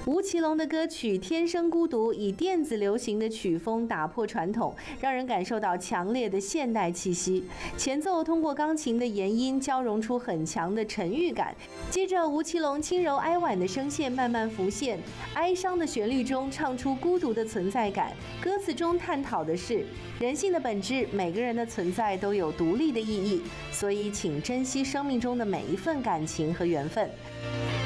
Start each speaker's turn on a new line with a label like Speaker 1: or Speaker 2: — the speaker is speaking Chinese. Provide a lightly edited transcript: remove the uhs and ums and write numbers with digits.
Speaker 1: 吴奇隆的歌曲《天生孤独》以电子流行的曲风打破传统，让人感受到强烈的现代气息。前奏通过钢琴的延音交融出很强的沉郁感，接着吴奇隆轻柔哀婉的声线慢慢浮现，哀伤的旋律中唱出孤独的存在感。歌词中探讨的是人性的本质，每个人的存在都有独立的意义，所以请珍惜生命中的每一份感情和缘分。